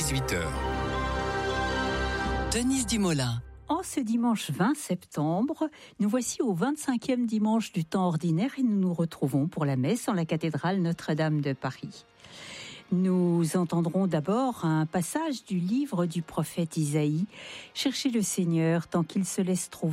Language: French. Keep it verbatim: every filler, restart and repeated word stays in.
dix-huit heures. Denise Dumoulin. En ce dimanche vingt septembre, nous voici au vingt-cinquième dimanche du temps ordinaire et nous nous retrouvons pour la messe en la cathédrale Notre-Dame de Paris. Nous entendrons d'abord un passage du livre du prophète Isaïe. Cherchez le Seigneur tant qu'il se laisse trouver.